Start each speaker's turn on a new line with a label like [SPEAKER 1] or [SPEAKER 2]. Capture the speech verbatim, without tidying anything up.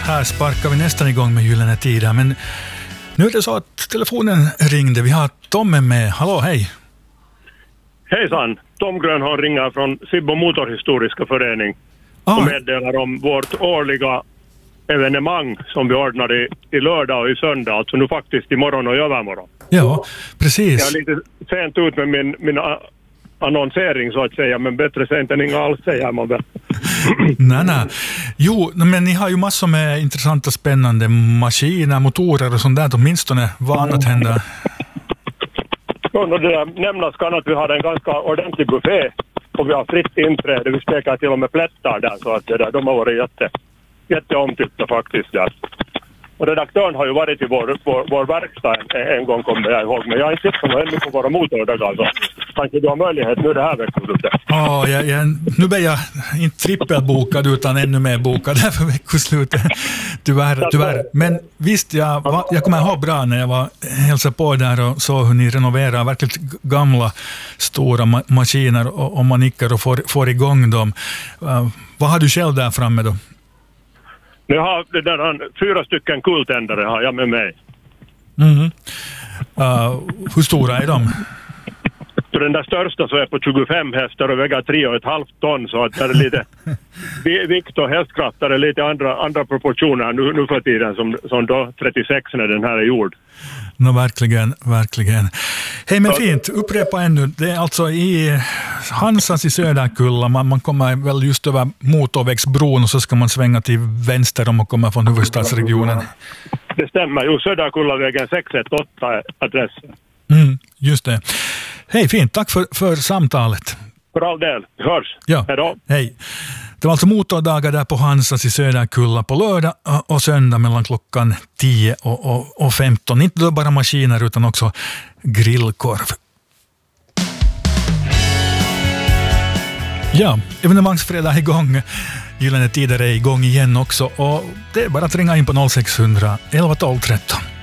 [SPEAKER 1] här sparkar vi nästan igång med Gyllene Tider. Men nu är det så att telefonen ringde. Vi har Tommen med. Hallå, hej.
[SPEAKER 2] Hejsan, Tom Grönholm ringer från Sibbo Motorhistoriska förening
[SPEAKER 1] Ah.
[SPEAKER 2] och meddelar om vårt årliga evenemang som vi ordnar i, i lördag och i söndag, alltså nu faktiskt imorgon och i övermorgon.
[SPEAKER 1] Ja, precis.
[SPEAKER 2] Jag är lite sent ut med min, min a- annonsering så att säga, men bättre sent än inga alls säger man väl.
[SPEAKER 1] Nej, nej. Jo, men ni har ju massor med intressanta, spännande maskiner, motorer och sånt där. Åtminstone, vad annat händer?
[SPEAKER 2] Och det där nämnas kan att vi har en ganska ordentlig buffé och vi har fritt inträde. Vi stekar till och med plättar där, så att det där, de har varit jätte, jätteomtyckta faktiskt där. Och redaktören har ju varit i vår, vår, vår verkstad en, en gång, kommer jag ihåg. Men jag har inte sett honom ännu på våra motordagar. Alltså. Kanske du har möjlighet nu det här veckan.
[SPEAKER 1] Ja, oh, jag, jag, nu blir jag inte trippelbokad utan ännu mer bokad här för veckoslutet. Tyvärr, tyvärr. Men visst, jag, var, jag kommer ihåg bra när jag var hälsade på där och såg hur ni renoverar verkligt gamla stora ma- maskiner och, och man nickar och får, får igång dem. Uh, vad har du själv där framme då?
[SPEAKER 2] Nu har det där, fyra stycken kultändare har jag med mig.
[SPEAKER 1] Mm. Uh, hur stora är de?
[SPEAKER 2] Så den där största så är på tjugofem hästar och väger tre och ett halvt ton, så att det är lite vikt och hästkraft är lite andra, andra proportioner nu, nu för tiden som, som då trettiosex när den här är gjord.
[SPEAKER 1] No, verkligen, verkligen. Hej, men fint. Upprepa ännu. Det är alltså i Hansas i Söderkulla. Man, man kommer väl just över motorvägsbron och så ska man svänga till vänster om man kommer från huvudstadsregionen.
[SPEAKER 2] Det stämmer. Jo, Söderkullavägen sex ett åtta är adressen.
[SPEAKER 1] Mm, just det. Hej, fint. Tack för, för samtalet.
[SPEAKER 2] För all del. Hörs.
[SPEAKER 1] Ja.
[SPEAKER 2] Hej då.
[SPEAKER 1] Hej. Det var alltså motordagar där på Hansas i Söderkulla på lördag och söndag mellan klockan tio och, och, och femton. Inte då bara maskiner utan också grillkorv. Ja, evenemangsfredag är igång. Gyllene Tider är igång igen också och det är bara att ringa in på noll sex hundra elva tolv tretton.